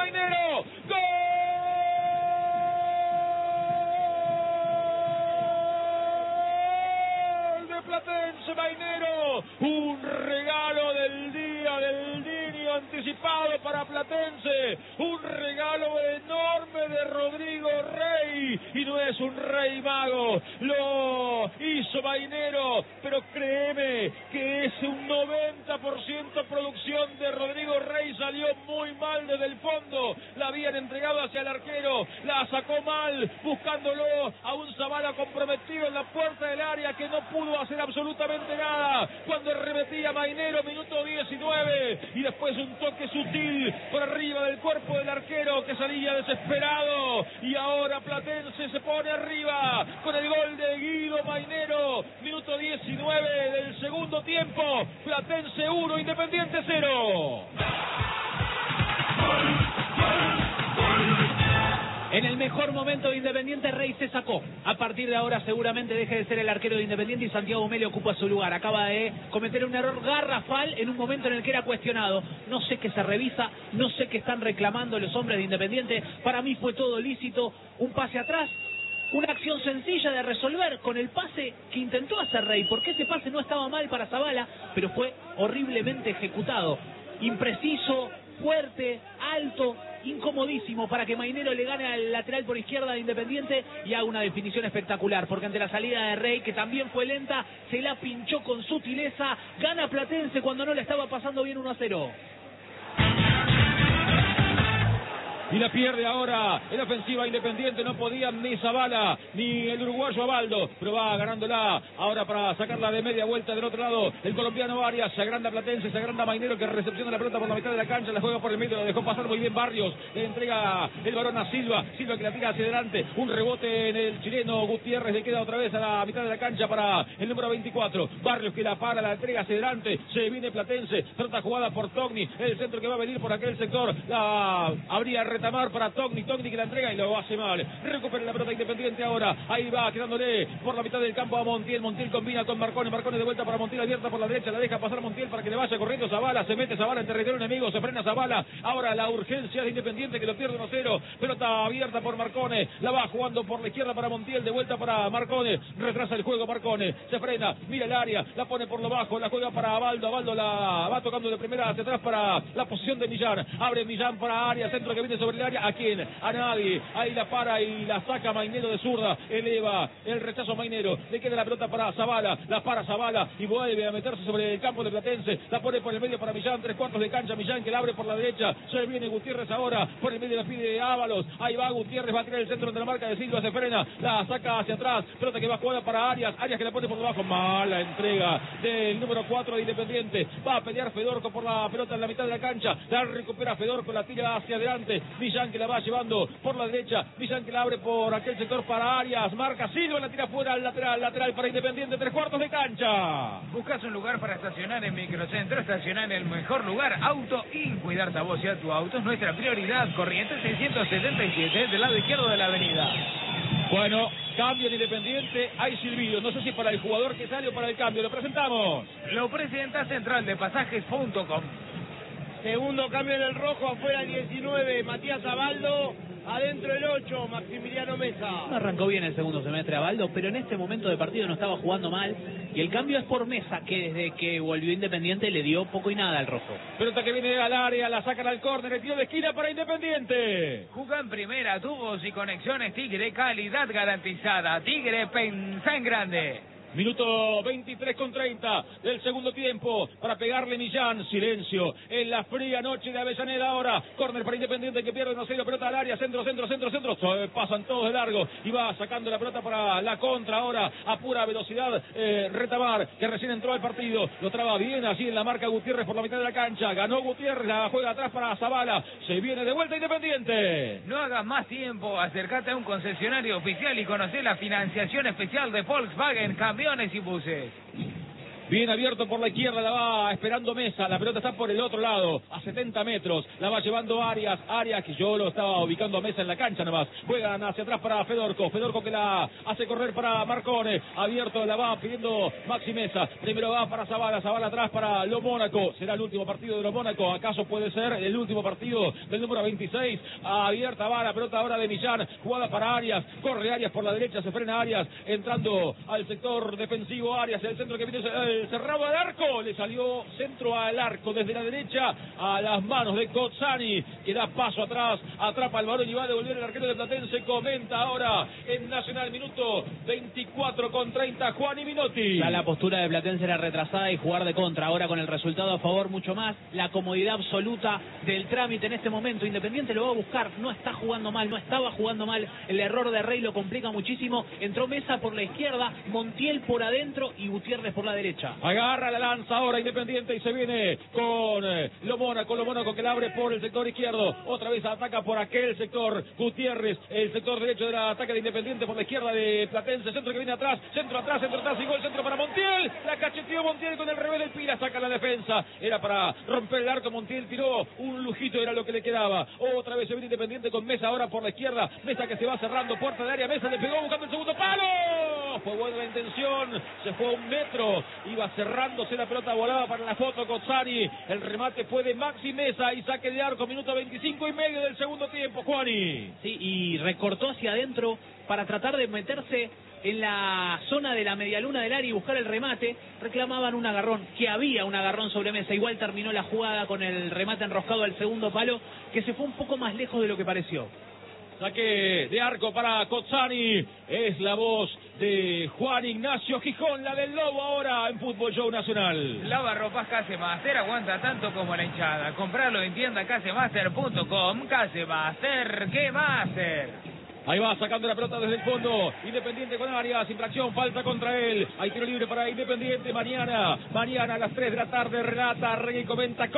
Mainero. ¡Gol de Platense! Mainero, un regalo del día del niño anticipado para Platense, un regalo enorme de Rodrigo Rey, y no es un Rey mago, lo hizo Mainero, pero créeme que es un 90% producción de Rodrigo Rey. Salió muy mal desde el fondo, la habían entregado hacia el arquero, la sacó mal, buscándolo a un Zavala comprometido en la puerta del área, que no pudo hacer absolutamente nada cuando remetía Mainero, minuto 19, y después un toque sutil por arriba del cuerpo del arquero, que salía desesperado, y ahora Platense se pone arriba con el gol de Guido Mainero, minuto 19 del segundo tiempo. Platense 1, Independiente 0. En el mejor momento de Independiente, Rey se sacó. A partir de ahora seguramente deje de ser el arquero de Independiente y Santiago Mele ocupa su lugar. Acaba de cometer un error garrafal en un momento en el que era cuestionado. No sé qué se revisa, no sé qué están reclamando los hombres de Independiente. Para mí fue todo lícito. Un pase atrás, una acción sencilla de resolver con el pase que intentó hacer Rey, porque ese pase no estaba mal para Zavala, pero fue horriblemente ejecutado. Impreciso, fuerte, alto, incomodísimo para que Mainero le gane al lateral por izquierda de Independiente y haga una definición espectacular, porque ante la salida de Rey, que también fue lenta, se la pinchó con sutileza. Gana Platense cuando no le estaba pasando bien 1-0. Y la pierde ahora en ofensiva Independiente. No podían ni Zavala ni el uruguayo Abaldo, pero va ganándola ahora para sacarla de media vuelta del otro lado. El colombiano Arias, se agranda Platense, se agranda Mainero, que recepciona la pelota por la mitad de la cancha, la juega por el medio, la dejó pasar muy bien Barrios, le entrega el balón a Silva, Silva que la tira hacia adelante, un rebote en el chileno Gutiérrez, le queda otra vez a la mitad de la cancha para el número 24, Barrios que la para, la entrega hacia adelante, se viene Platense, trata jugada por Togni, el centro que va a venir por aquel sector, la habría retamar para Togni que la entrega y lo hace mal. Recupera la pelota Independiente ahora. Ahí va quedándole por la mitad del campo a Montiel. Montiel combina con Marcone. Marcone de vuelta para Montiel, abierta por la derecha. La deja pasar Montiel para que le vaya corriendo Zavala. Se mete Zavala en territorio enemigo. Se frena Zavala. Ahora la urgencia de Independiente, que lo pierde 1-0. Pelota abierta por Marcone. La va jugando por la izquierda para Montiel. De vuelta para Marcone. Retrasa el juego Marcone. Se frena. Mira el área. La pone por lo bajo. La juega para Abaldo. Abaldo la va tocando de primera hacia atrás para la posición de Millán. Abre Millán para área. Centro que viene sobre el área. ¿A quién? A nadie. Ahí la para y la saca Mainero de zurda. Eleva el rechazo Mainero. Le queda la pelota para Zavala. La para Zavala y vuelve a meterse sobre el campo de Platense. La pone por el medio para Millán. 3/4 de cancha. Millán que la abre por la derecha. Se viene Gutiérrez ahora. Por el medio la pide Ábalos. Ahí va Gutiérrez. Va a tirar el centro de la marca de Silva. Se frena. La saca hacia atrás. Pelota que va jugada para Arias. Arias que la pone por debajo. Mala entrega del número 4 de Independiente. Va a pelear Fedorco por la pelota en la mitad de la cancha. La recupera Fedorco. La tira hacia adelante. Millán que la va llevando por la derecha. Millán que la abre por aquel sector para Arias. Marca Silva, la tira fuera al lateral para Independiente. 3/4 de cancha. Buscas un lugar para estacionar en Microcentro. Estacionar en el mejor lugar, Auto y cuidarte a vos y a tu auto es nuestra prioridad. Corrientes 677 del lado izquierdo de la avenida. Bueno, cambio en Independiente. Hay silbido. No sé si para el jugador que sale o para el cambio. Lo presentamos. Lo presenta Central de Pasajes.com. Segundo cambio en el rojo, afuera el 19, Matías Abaldo, adentro el 8, Maximiliano Mesa. No arrancó bien el segundo semestre Abaldo, pero en este momento de partido no estaba jugando mal. Y el cambio es por Mesa, que desde que volvió Independiente le dio poco y nada al rojo. Pelota que viene al área, la sacan al córner, el tiro de esquina para Independiente. Juega en primera, tubos y conexiones Tigre, calidad garantizada. Tigre, pensá en grande. Minuto 23:30 del segundo tiempo para pegarle Millán. Silencio en la fría noche de Avellaneda ahora. Córner para Independiente que pierde 1-0. Pelota al área. Centro. Pasan todos de largo. Y va sacando la pelota para la contra ahora a pura velocidad. Retamar, que recién entró al partido. Lo traba bien así en la marca Gutiérrez por la mitad de la cancha. Ganó Gutiérrez. La juega atrás para Zavala. Se viene de vuelta Independiente. No hagas más tiempo. Acércate a un concesionario oficial y conocé la financiación especial de Volkswagen, camiones y buses. Bien abierto por la izquierda, la va esperando Mesa. La pelota está por el otro lado, a 70 metros. La va llevando Arias. Arias, que yo lo estaba ubicando a Mesa en la cancha nomás. Juegan hacia atrás para Fedorco. Fedorco que la hace correr para Marcone. Abierto, la va pidiendo Maxi Mesa. Primero va para Zabala. Zabala atrás para Lo Mónaco. Será el último partido de Lo Mónaco. ¿Acaso puede ser el último partido del número 26? Abierta va la pelota ahora de Millán. Jugada para Arias. Corre Arias por la derecha. Se frena Arias. Entrando al sector defensivo. Arias, el centro que viene cerrado al arco. Le salió centro al arco desde la derecha a las manos de Cozzani, que da paso atrás. Atrapa al varón y va a devolver el arquero de Platense. Comenta ahora en Nacional, minuto 24 con 30, Juan y Minotti. Ya la postura de Platense era retrasada y jugar de contra. Ahora con el resultado a favor mucho más. La comodidad absoluta del trámite en este momento. Independiente lo va a buscar. No está jugando mal, no estaba jugando mal. El error de Rey lo complica muchísimo. Entró Mesa por la izquierda, Montiel por adentro y Gutiérrez por la derecha. Agarra la lanza ahora Independiente y se viene con Lo Mónaco que la abre por el sector izquierdo. Otra vez ataca por aquel sector Gutiérrez, el sector derecho del ataque de Independiente por la izquierda de Platense. Centro que viene atrás, centro atrás y gol, centro para Montiel. La cacheteó Montiel con el revés del Pira, saca la defensa. Era para romper el arco, Montiel tiró un lujito, era lo que le quedaba. Otra vez se viene Independiente con Mesa ahora por la izquierda. Mesa que se va cerrando, puerta de área, Mesa le pegó buscando el segundo palo. Fue buena la intención, se fue a 1 metro, iba cerrándose la pelota, volaba para la foto Cozzani. El remate fue de Maxi Mesa y saque de arco, minuto 25 y medio del segundo tiempo, Juani. Sí, y recortó hacia adentro para tratar de meterse en la zona de la medialuna del área y buscar el remate. Reclamaban un agarrón, que había un agarrón sobre Mesa. Igual terminó la jugada con el remate enroscado al segundo palo, que se fue un poco más lejos de lo que pareció. Saque de arco para Cozzani. Es la voz de Juan Ignacio Gijón, la del Lobo ahora en Fútbol Show Nacional. Lavarropas Casemaster aguanta tanto como la hinchada. Comprarlo en tienda casemaster.com. Casemaster, ¿qué más hacer? Ahí va sacando la pelota desde el fondo. Independiente con Arias, infracción, falta contra él. Hay tiro libre para Independiente mañana a las 3 de la tarde. Relata Regui, comenta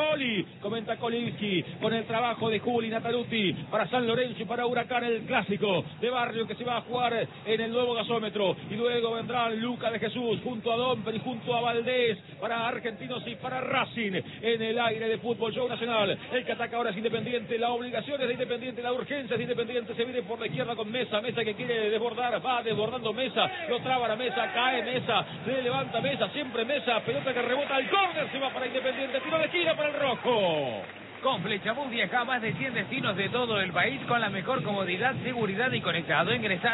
Kolinski con el trabajo de Juli Nataluti para San Lorenzo y para Huracán, el clásico de barrio que se va a jugar en el nuevo gasómetro. Y luego vendrán Luca de Jesús junto a Domper y junto a Valdés para Argentinos y para Racing en el aire de Fútbol Show Nacional. El que ataca ahora es Independiente, la obligación es de Independiente, la urgencia es de Independiente. Se viene por la izquierda con Mesa que quiere desbordar, va desbordando Mesa, lo traba la Mesa, cae Mesa, le levanta Mesa, siempre Mesa, pelota que rebota al córner, se va para Independiente, tiro de esquina para el rojo. Con Flechabús viaja a más de 100 destinos de todo el país con la mejor comodidad, seguridad y conectado. Ingresa a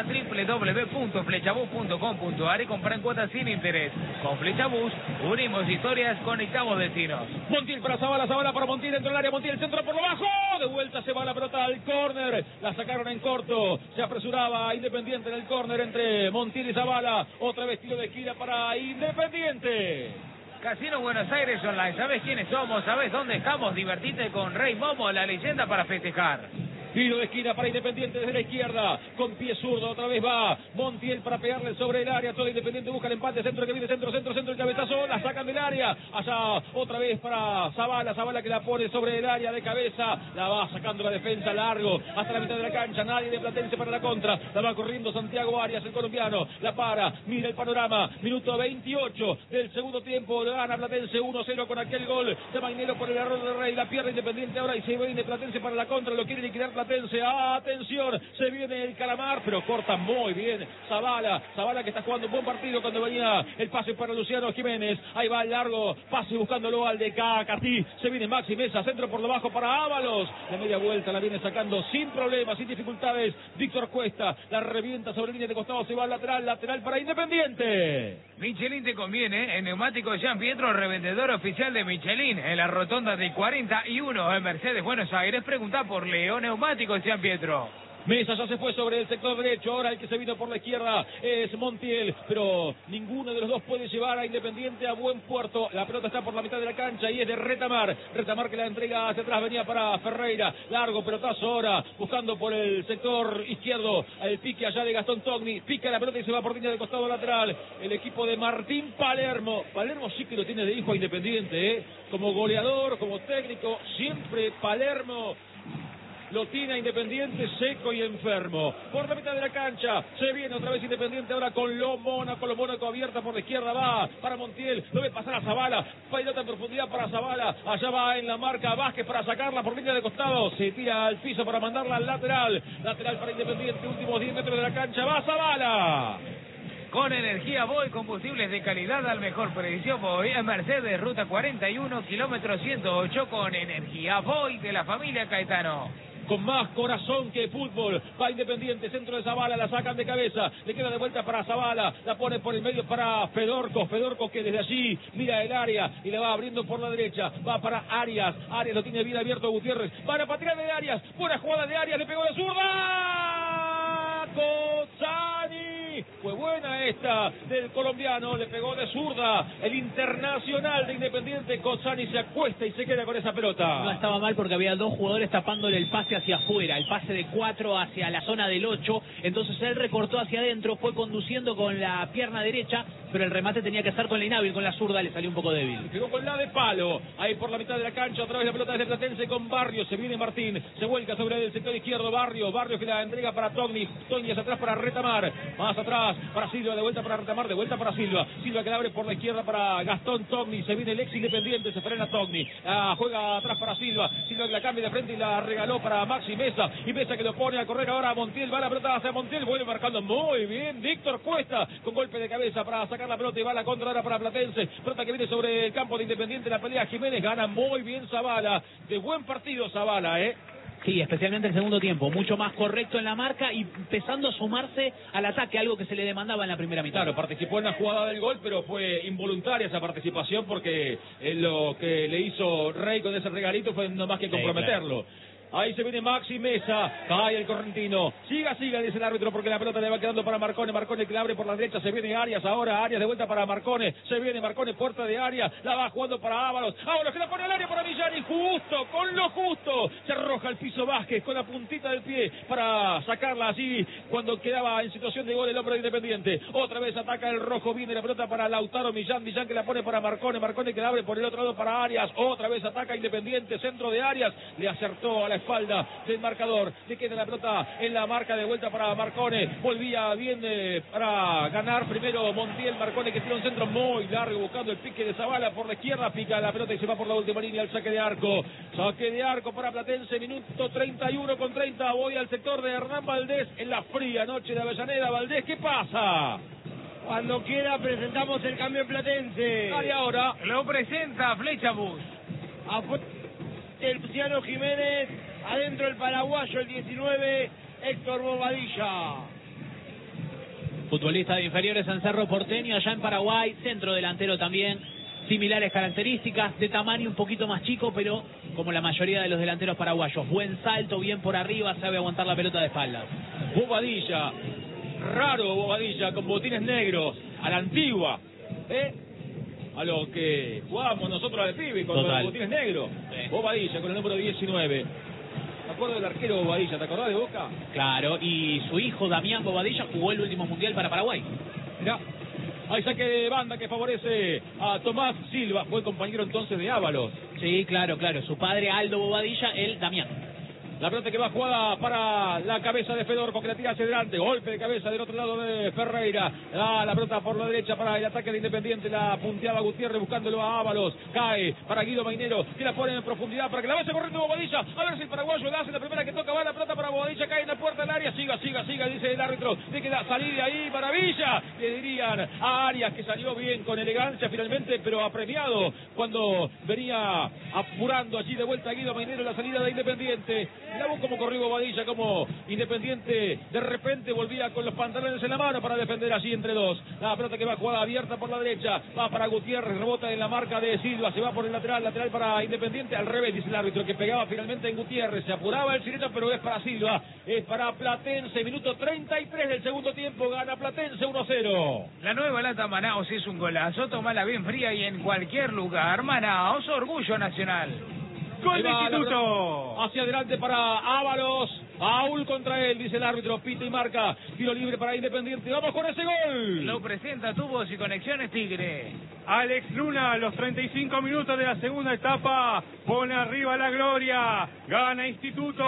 www.flechabús.com.ar y compra en cuotas sin interés. Con Flechabús unimos historias, conectamos destinos. Montiel para Zabala para Montiel dentro del área, Montiel centro por lo bajo, de vuelta se va la pelota al córner, la sacaron en corto, se apresuraba Independiente en el córner entre Montiel y Zabala. Otra vez tiro de esquina para Independiente. Casino Buenos Aires Online, ¿sabes quiénes somos? ¿Sabes dónde estamos? Divertite con Rey Momo, la leyenda para festejar. Tiro de esquina para Independiente desde la izquierda, con pie zurdo, otra vez va Montiel para pegarle sobre el área, todo Independiente busca el empate, centro que viene, centro, el cabezazo, la sacan del área, allá otra vez para Zabala que la pone sobre el área de cabeza, la va sacando la defensa largo, hasta la mitad de la cancha, nadie de Platense para la contra, la va corriendo Santiago Arias, el colombiano, la para, mira el panorama, minuto 28 del segundo tiempo, gana Platense 1-0 con aquel gol de Magnello por el error de Rey, la pierde Independiente ahora y se viene Platense para la contra, lo quiere liquidar Platense. Atención, se viene el Calamar, pero corta muy bien Zabala que está jugando un buen partido cuando venía el pase para Luciano Jiménez. Ahí va el largo pase buscándolo al de Cacatí. Se viene Maxi Mesa, centro por debajo para Ábalos. De media vuelta la viene sacando sin problemas, sin dificultades. Víctor Cuesta la revienta sobre línea de costado, se va al lateral para Independiente. Michelin te conviene, en Neumáticos Jean Pietro, revendedor oficial de Michelin, en la rotonda de 41 en Mercedes, Buenos Aires. Pregunta por Leo Neumáticos Jean Pietro. Mesa ya se fue sobre el sector derecho, ahora el que se vino por la izquierda es Montiel, pero ninguno de los dos puede llevar a Independiente a buen puerto. La pelota está por la mitad de la cancha y es de Retamar que la entrega hacia atrás, venía para Ferreira, largo pelotazo ahora, buscando por el sector izquierdo, el pique allá de Gastón Togni, pica la pelota y se va por línea de costado lateral, el equipo de Martín Palermo sí que lo tiene de hijo a Independiente, como goleador, como técnico, siempre Palermo lo tiene a Independiente seco y enfermo. Por la mitad de la cancha se viene otra vez Independiente ahora con lo Mónaco abierta por la izquierda, va para Montiel, lo ve pasar a Zavala, pelota en profundidad para Zavala, allá va en la marca Vázquez para sacarla por línea de costado, se tira al piso para mandarla al lateral para Independiente, últimos 10 metros de la cancha, va Zavala. Con energía Voy, combustibles de calidad al mejor precio. Voy a Mercedes, ruta 41, kilómetro 108, con energía Voy de la familia Caetano. Con más corazón que fútbol, va Independiente, centro de Zavala, la sacan de cabeza, le queda de vuelta para Zavala, la pone por el medio para Fedorco que desde allí mira el área y le va abriendo por la derecha, va para Arias lo tiene bien abierto Gutiérrez, para patear de Arias, buena jugada de Arias, le pegó de zurda, Cozzani, fue buena esta del colombiano, le pegó de zurda, el internacional de Independiente, Cozzani se acuesta y se queda con esa pelota. No estaba mal porque había dos jugadores tapándole el pase hacia afuera, el pase de 4 hacia la zona del 8, entonces él recortó hacia adentro, fue conduciendo con la pierna derecha, pero el remate tenía que estar con la inhábil, con la zurda le salió un poco débil. Quedó con la de palo, ahí por la mitad de la cancha, otra vez la pelota desde Platense con Barrios, se viene Martín, se vuelca sobre el sector izquierdo, Barrios que la entrega para Togni hacia atrás para Retamar, más atrás para Silva, de vuelta para Retamar, de vuelta para Silva que la abre por la izquierda para Gastón Togni, se viene el ex Independiente, se frena Togni, juega atrás para Silva que la cambia de frente y la regaló para Maxi Mesa, y Mesa que lo pone a correr ahora a Montiel, va la pelota hacia Montiel, vuelve marcando muy bien Víctor Cuesta, con golpe de cabeza para sacar la pelota y va la contra ahora para Platense, pelota que viene sobre el campo de Independiente, la pelea Jiménez, gana muy bien Zavala, de buen partido Zavala, Sí, especialmente el segundo tiempo, mucho más correcto en la marca y empezando a sumarse al ataque, algo que se le demandaba en la primera mitad. Claro, participó en la jugada del gol, pero fue involuntaria esa participación porque lo que le hizo Rey con ese regalito fue no más que comprometerlo. Sí, claro. Ahí se viene Maxi Mesa, cae el correntino, siga, dice el árbitro porque la pelota le va quedando para Marcone que la abre por la derecha, se viene Arias ahora, Arias de vuelta para Marcone, se viene Marcone, puerta de Arias, la va jugando para Ábalos que la pone al área para Villani, justo, con lo justo, se arroja al piso Vázquez con la puntita del pie para sacarla así cuando quedaba en situación de gol el hombre de Independiente, otra vez ataca el rojo, viene la pelota para Lautaro Millán que la pone para Marcone que la abre por el otro lado para Arias, otra vez ataca Independiente, centro de Arias, le acertó a la espalda del marcador, le queda la pelota en la marca de vuelta para Marcone, volvía bien para ganar primero Montiel, Marcone que tira un centro muy largo buscando el pique de Zavala por la izquierda, pica la pelota y se va por la última línea al saque de arco para Platense, minuto 31 con 30, voy al sector de Hernán Valdés en la fría noche de Avellaneda. Valdés, ¿qué pasa? Cuando quiera presentamos el cambio en Platense. Y ahora lo presenta Flecha Bus. El Luciano Jiménez, adentro el paraguayo, el 19, Héctor Bobadilla. Futbolista de inferiores en Cerro Porteño, allá en Paraguay, centro delantero también, similares características, de tamaño un poquito más chico, pero como la mayoría de los delanteros paraguayos, buen salto, bien por arriba, sabe aguantar la pelota de espaldas. Bobadilla, raro Bobadilla, con botines negros, a la antigua, a lo que jugábamos nosotros de pibe con los botines negros. Sí. Bobadilla con el número 19. Me acuerdo del arquero Bobadilla, ¿te acordás de Boca? Claro, y su hijo Damián Bobadilla jugó el último mundial para Paraguay. Mirá, hay saque de banda que favorece a Tomás Silva, fue compañero entonces de Ábalos. Sí, claro, su padre Aldo Bobadilla, él Damián. La pelota que va jugada para la cabeza de Fedorco que la tira hacia adelante, golpe de cabeza del otro lado de Ferreira, la pelota por la derecha para el ataque de Independiente, la punteaba Gutiérrez buscándolo a Ábalos, cae para Guido Mainero, que la pone en profundidad para que la vaya corriendo Bobadilla, a ver si el paraguayo la hace, la primera que toca va la pelota para Bobadilla, cae en la puerta del área, siga, dice el árbitro, de que salir de ahí, maravilla, le dirían a Arias que salió bien con elegancia finalmente, pero apremiado cuando venía apurando allí de vuelta a Guido Mainero la salida de Independiente. Mirá vos cómo corrió Bobadilla, como Independiente de repente volvía con los pantalones en la mano para defender allí entre dos. La pelota que va jugada abierta por la derecha, va para Gutiérrez, rebota en la marca de Silva, se va por el lateral para Independiente, al revés dice el árbitro, que pegaba finalmente en Gutiérrez, se apuraba el chileno, pero es para Silva, es para Platense, minuto 33 del segundo tiempo, gana Platense 1-0. La nueva lata Manaos es un golazo, tomala bien fría y en cualquier lugar. Manaos, orgullo nacional. Gol de Instituto. Hacia adelante para Ábalos. Aúl contra él, dice el árbitro, pita y marca. Tiro libre para Independiente. Vamos con ese gol. Lo presenta Tubos y Conexiones Tigre. Alex Luna, a los 35 minutos de la segunda etapa, pone arriba la gloria. Gana Instituto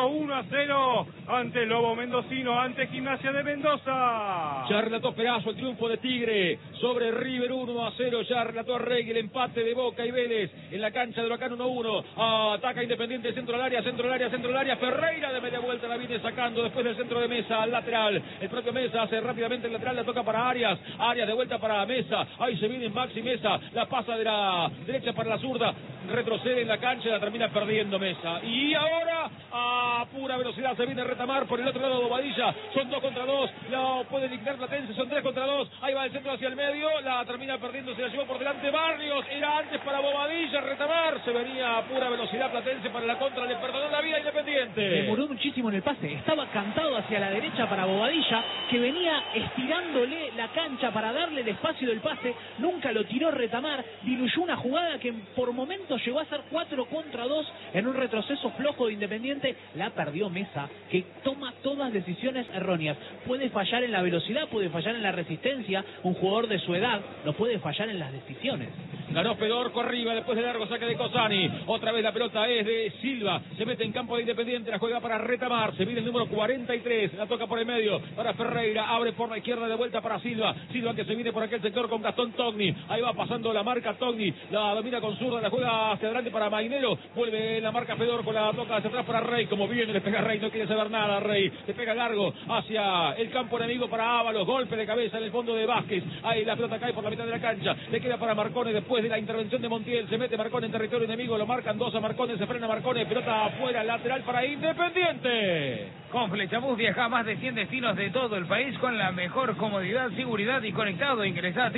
1-0 ante Lobo Mendocino, ante Gimnasia de Mendoza. Ya relató Perazo el triunfo de Tigre sobre River 1-0. Ya relató Rey el empate de Boca y Vélez en la cancha de Huracán 1-1. Ataca Independiente, centro del área, centro del área, centro del área. Ferreira de media vuelta la viene sacando después del centro de Mesa al lateral. El propio Mesa hace rápidamente el lateral, la toca para Arias. Arias de vuelta para Mesa. Ahí se viene Maxi Mesa. La pasa de la derecha para la zurda. Retrocede en la cancha, la termina perdiendo Mesa. Y ahora a pura velocidad se viene Retamar por el otro lado de Bobadilla. Son 2 contra 2. La puede dignar Platense, son 3 contra 2. Ahí va el centro hacia el medio. La termina perdiendo, se la llevó por delante Barrios. Era antes para Bobadilla. Retamar. Se venía a pura velocidad Platense para la contra. Le perdonó la vida Independiente. Demoró muchísimo en el pase. Estaba cantado hacia la derecha para Bobadilla, que venía estirándole la cancha para darle el espacio del pase. Nunca lo tiró Retamar. Diluyó una jugada que por momentos llegó a ser 4 contra 2 en un retroceso flojo de Independiente. La perdió Mesa, que toma todas decisiones erróneas. Puede fallar en la velocidad, puede fallar en la resistencia. Un jugador de su edad no puede fallar en las decisiones. Ganó Fedorco arriba, después de largo saque de Cosani. Otra vez la pelota es de Silva. Se mete en campo de Independiente, la juega para Retamar. Se viene el número 43, la toca por el medio para Ferreira. Abre por la izquierda de vuelta para Silva. Silva que se viene por aquel sector con Gastón Togni. Ahí va pasando la marca Togni. La domina con zurda, la juega hacia adelante para Mainero. Vuelve la marca Fedorco, la toca hacia atrás para Rey. Como viene, le pega Rey, no quiere saber nada Rey. Le pega largo hacia el campo enemigo para Ábalos. Golpe de cabeza en el fondo de Vázquez. Ahí la pelota cae por la mitad de la cancha. Le queda para Marcone después de la intervención de Montiel. Se mete Marcone en territorio enemigo. Lo marcan 2 a Marcone. Se frena Marcone. Pelota afuera, lateral para Independiente. Con Flechabús viaja a más de 100 destinos de todo el país con la mejor comodidad, seguridad y conectado. Ingresá a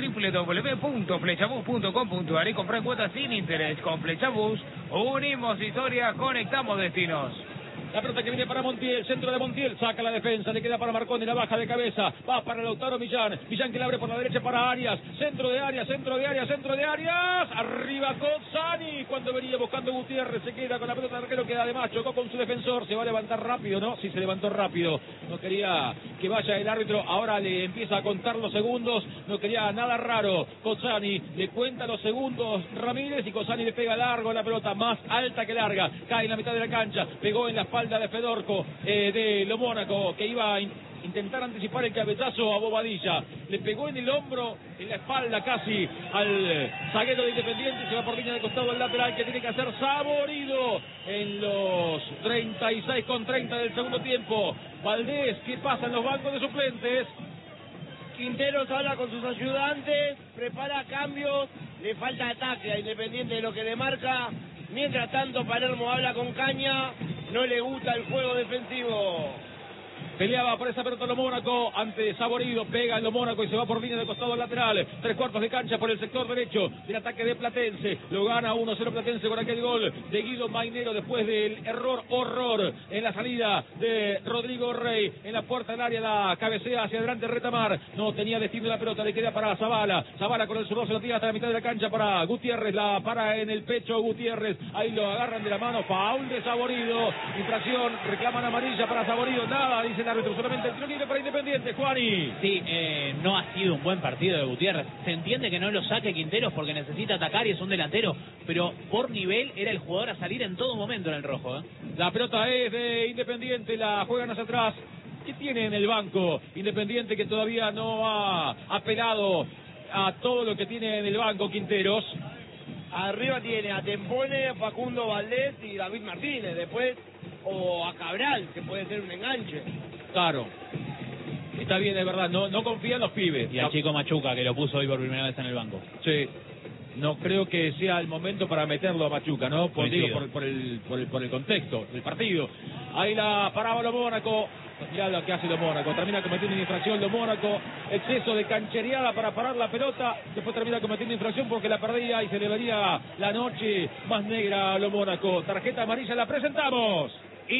www.flechabús.com.ar y comprá cuotas sin interés. Con Flechabús unimos historia, conectamos destinos. La pelota que viene para Montiel, centro de Montiel, saca la defensa, le queda para Marconi, la baja de cabeza, va para Lautaro Millán, Millán que la abre por la derecha para Arias, centro de Arias, centro de Arias, centro de Arias, arriba Cozzani, cuando venía buscando Gutiérrez, se queda con la pelota de arquero, que además chocó con su defensor, se va a levantar rápido, ¿no? Sí, se levantó rápido, no quería que vaya el árbitro, ahora le empieza a contar los segundos, no quería nada raro, Cozzani le cuenta los segundos Ramírez y Cozzani le pega largo la pelota, más alta que larga, cae en la mitad de la cancha, pegó en la espalda de Fedorco, de Lo Mónaco, que iba a intentar anticipar el cabezazo a Bobadilla, le pegó en el hombro, en la espalda casi al zaguero de Independiente, se va por línea de costado al lateral que tiene que hacer Saborido en los 36,30 del segundo tiempo. Valdés, ¿qué pasa en los bancos de suplentes? Quinteros habla con sus ayudantes, prepara cambios, le falta ataque a Independiente de lo que le marca. Mientras tanto Palermo habla con Caña, no le gusta el juego defensivo. Peleaba por esa pelota Lo Mónaco ante Saborido, pega en Lo Mónaco y se va por línea de costado lateral. 3/4 de cancha por el sector derecho del ataque de Platense. Lo gana 1-0 Platense con aquel gol de Guido Mainero después del horror en la salida de Rodrigo Rey. En la puerta del área la cabecea hacia adelante Retamar. No tenía destino la pelota, le queda para Zavala. Zavala con el zurdo se lo tira hasta la mitad de la cancha para Gutiérrez. La para en el pecho Gutiérrez. Ahí lo agarran de la mano. Foul de Saborido. Infracción. Reclaman amarilla para Saborido. Nada, dice el árbitro, solamente el tiro libre para Independiente, Juani. Sí, no ha sido un buen partido de Gutiérrez. Se entiende que no lo saque Quinteros porque necesita atacar y es un delantero, pero por nivel era el jugador a salir en todo momento en el rojo. La pelota es de Independiente, la juegan hacia atrás. ¿Qué tiene en el banco Independiente que todavía no ha apelado a todo lo que tiene en el banco Quinteros? Arriba tiene a Tempone, Facundo Valdés y David Martínez. Después, o a Cabral, que puede ser un enganche. Claro. Está bien, es verdad, no confía en los pibes. Y al chico Machuca, que lo puso hoy por primera vez en el banco. Sí. No creo que sea el momento para meterlo a Machuca, ¿no? Por el contexto del partido. Ahí la paraba Lo Mónaco. Mirá lo que hace Lo Mónaco. Termina cometiendo una infracción Lo Mónaco. Exceso de canchereada para parar la pelota. Después termina cometiendo infracción porque la perdía y se le vería la noche más negra a Lo Mónaco. Tarjeta amarilla, la presentamos.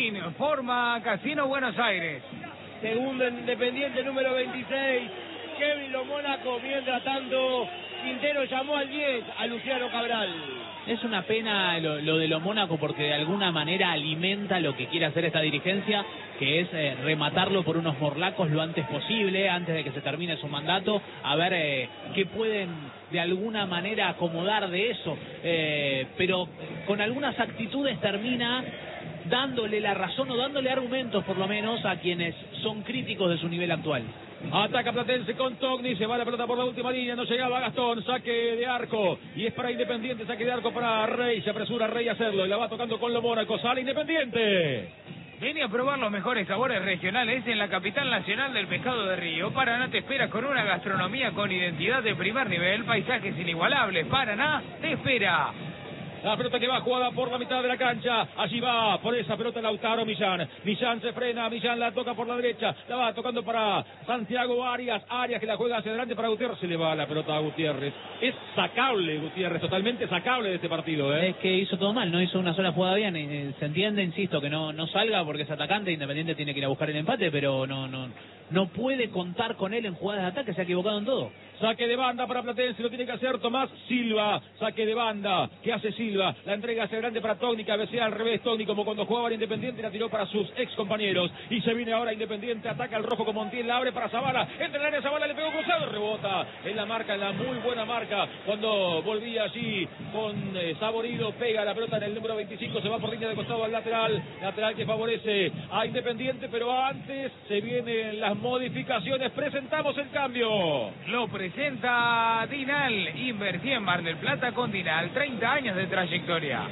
Informa Casino Buenos Aires. Segundo Independiente, número 26, Kevin Lo Mónaco. Mientras tanto, Quintero llamó al 10, a Luciano Cabral. Es una pena lo de lo Mónaco porque de alguna manera alimenta lo que quiere hacer esta dirigencia, que es rematarlo por unos morlacos lo antes posible, antes de que se termine su mandato, a ver qué pueden de alguna manera acomodar de eso, pero con algunas actitudes termina dándole la razón o dándole argumentos por lo menos a quienes son críticos de su nivel actual. Ataca Platense con Togni, se va la pelota por la última línea, no llegaba Gastón, saque de arco, y es para Independiente, saque de arco para Rey, se apresura Rey a hacerlo, y la va tocando con lo Mónaco, sale Independiente. Vení a probar los mejores sabores regionales en la capital nacional del pescado de Río. Paraná te espera con una gastronomía con identidad de primer nivel, paisajes inigualables. Paraná te espera. La pelota que va jugada por la mitad de la cancha. Allí va por esa pelota Lautaro Millán. Millán se frena, Millán la toca por la derecha. La va tocando para Santiago Arias. Arias que la juega hacia adelante para Gutiérrez. Se le va la pelota a Gutiérrez. Es sacable Gutiérrez, totalmente sacable de este partido. Es que hizo todo mal, no hizo una sola jugada bien. Se entiende, insisto, que no salga porque es atacante. Independiente tiene que ir a buscar el empate, pero no puede contar con él en jugadas de ataque. Se ha equivocado en todo. Saque de banda para Platense, lo tiene que hacer Tomás Silva. Saque de banda, ¿qué hace Silva? La entrega hacia adelante para Togni, cabecea al revés Togni, como cuando jugaba en Independiente, la tiró para sus ex compañeros. Y se viene ahora Independiente, ataca al rojo con Montiel, la abre para Zavala. Entra en el área, Zavala le pegó cruzado, rebota en la marca, en la muy buena marca. Cuando volvía allí con Saborido, pega la pelota en el número 25, se va por línea de costado al lateral. Lateral que favorece a Independiente, pero antes se vienen las modificaciones. Presentamos el cambio. Lo presenta Dinal. Invertí en Mar del Plata con Dinal. 30 años de trayectoria.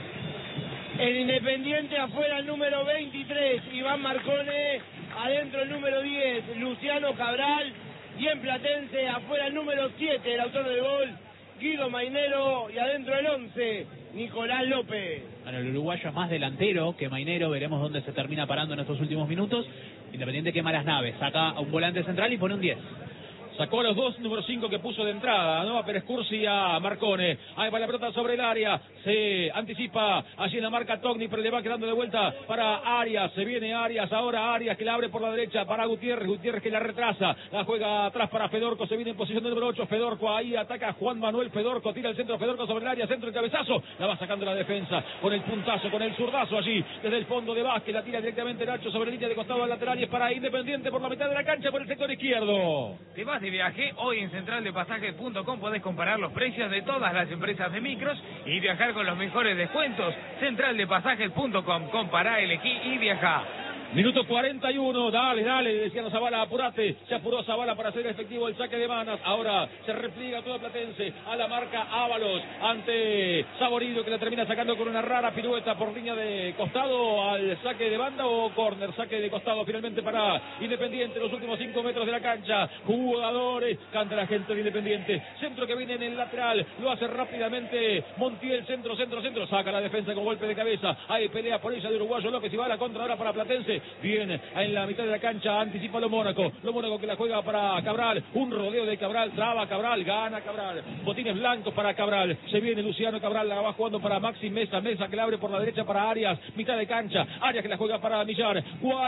En Independiente afuera el número 23, Iván Marcone. Adentro el número 10, Luciano Cabral. Y en Platense afuera el número 7, el autor del gol, Guido Mainero. Y adentro el 11, Nicolás López. Bueno, el uruguayo es más delantero que Mainero. Veremos dónde se termina parando en estos últimos minutos. Independiente quema las naves. Saca a un volante central y pone un 10. Sacó a los dos, número 5 que puso de entrada, ¿no? A Pérez Cursi y a Marcone. Ahí va la pelota sobre el área. Se anticipa allí en la marca Togni, pero le va quedando de vuelta para Arias. Se viene Arias, ahora Arias que la abre por la derecha para Gutiérrez. Gutiérrez que la retrasa. La juega atrás para Fedorco. Se viene en posición del número 8. Fedorco ahí ataca Juan Manuel Fedorco. Tira el centro Fedorco sobre el área. Centro el cabezazo. La va sacando la defensa con el puntazo, con el zurdazo allí. Desde el fondo de Vázquez. La tira directamente Nacho sobre línea de costado al lateral. Y es para Independiente por la mitad de la cancha por el sector izquierdo. Te vas de viaje. Hoy en centraldepasajes.com podés comparar los precios de todas las empresas de micros y viajar con los mejores descuentos. Centraldepasajes.com. Compará, elegí y viajá. Minuto 41, dale, decían Zavala, apurate. Se apuró Zavala para hacer efectivo el saque de manos. Ahora se repliega todo Platense a la marca Ábalos ante Saborido, que la termina sacando con una rara pirueta por línea de costado al saque de banda o córner. Saque de costado finalmente para Independiente, los últimos 5 metros de la cancha. Jugadores, canta la gente de Independiente. Centro que viene en el lateral, lo hace rápidamente Montiel, centro. Saca la defensa con golpe de cabeza. Ahí pelea por ella de uruguayo López y va a la contra ahora para Platense. Viene en la mitad de la cancha, anticipa lo Mónaco que la juega para Cabral, un rodeo de Cabral, traba Cabral, gana Cabral, botines blancos para Cabral, se viene Luciano Cabral, la va jugando para Maxi Mesa que la abre por la derecha para Arias, mitad de cancha, Arias que la juega para Millán,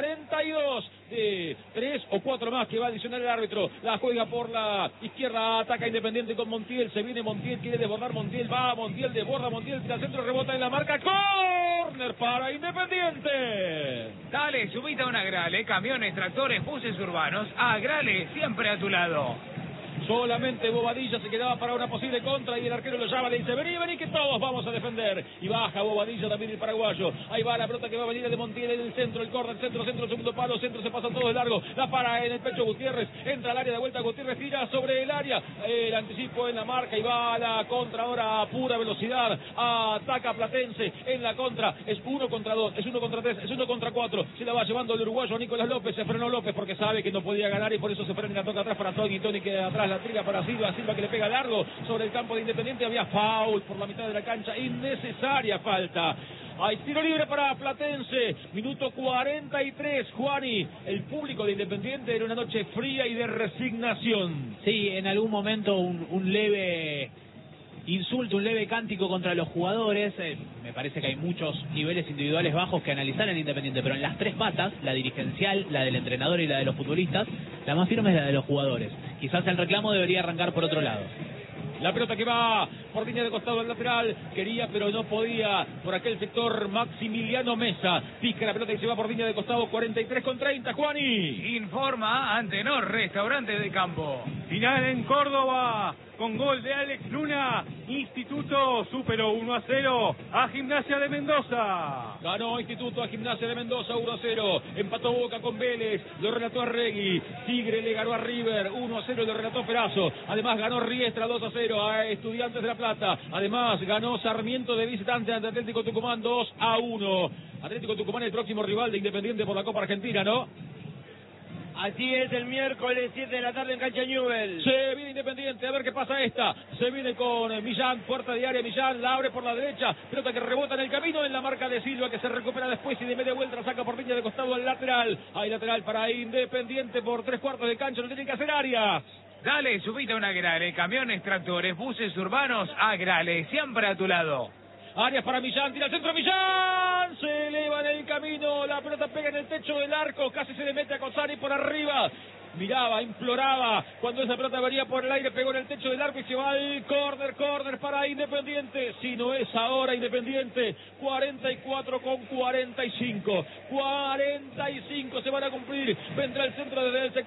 42 de 3 o 4 más que va a adicionar el árbitro, la juega por la izquierda, ataca Independiente con Montiel, se viene Montiel, quiere desbordar Montiel, va Montiel, desborda Montiel, tira centro, rebota en la marca, córner para Independiente. Dale, subite a un Agrale, camiones, tractores, buses urbanos. Agrale, siempre a tu lado. Solamente Bobadilla se quedaba para una posible contra y el arquero lo llama, le dice vení que todos vamos a defender. Y baja Bobadilla también el paraguayo. Ahí va la pelota que va a venir de Montiel en el centro, el córner, centro, segundo palo, centro, se pasa todo de largo. La para en el pecho Gutiérrez, entra al área de vuelta Gutiérrez, tira sobre el área. El anticipo en la marca y va a la contra ahora a pura velocidad. Ataca Platense en la contra. Es 1 contra 2, es 1 contra 3, es 1 contra 4. Se la va llevando el uruguayo Nicolás López. Se frenó López porque sabe que no podía ganar y por eso se frena y la toca atrás para Tony que atrás la triga para Silva que le pega largo sobre el campo de Independiente. Había foul por la mitad de la cancha, innecesaria falta. Hay tiro libre para Platense, minuto 43, Juani. El público de Independiente era una noche fría y de resignación. Sí, en algún momento un leve insulto, un leve cántico contra los jugadores. Me parece que hay muchos niveles individuales bajos que analizar en Independiente, pero en las tres patas, la dirigencial, la del entrenador y la de los futbolistas, la más firme es la de los jugadores. Quizás el reclamo debería arrancar por otro lado. La pelota que va por línea de costado al lateral. Quería pero no podía. Por aquel sector Maximiliano Mesa. Pica la pelota y se va por línea de costado. 43:30, Juani. Informa Antenor, restaurante de campo. Final en Córdoba, con gol de Alex Luna. Instituto superó 1-0 a Gimnasia de Mendoza. Ganó Instituto a Gimnasia de Mendoza 1-0. Empató Boca con Vélez. Lo relató Arregui. Tigre le ganó a River 1-0. Lo relató Perazo. Además ganó Riestra 2-0 a Estudiantes de La Plata. Además ganó Sarmiento de visitante ante Atlético Tucumán 2-1. Atlético Tucumán el próximo rival de Independiente por la Copa Argentina, ¿no? Así es, el miércoles 7 de la tarde en cancha Newell. Se viene Independiente, a ver qué pasa esta. Se viene con Millán, puerta de área, Millán la abre por la derecha, pelota que rebota en el camino, en la marca de Silva, que se recupera después y de media vuelta saca por línea de costado al lateral. Hay lateral para Independiente por 3/4 de cancha, lo tiene que hacer Arias. Dale, subite a una Grale, camiones, tractores, buses urbanos, a Grale, siempre a tu lado. Arias para Millán, tira al centro Millán, se eleva en el camino, la pelota pega en el techo del arco, casi se le mete a Cosari por arriba. Miraba, imploraba, cuando esa pelota venía por el aire, pegó en el techo del arco y se va al córner para Independiente. Si no es ahora Independiente, 44:45. 45 se van a cumplir. Vendrá el centro desde el sector